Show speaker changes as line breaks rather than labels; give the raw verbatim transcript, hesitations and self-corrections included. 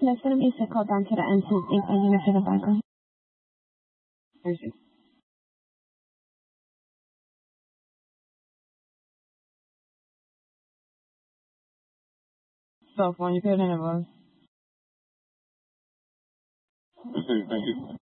There's going to be a zip code down to the entrance in a unit for the background.
Where's it? Cell phone, you put it in a box.
Okay, thank you.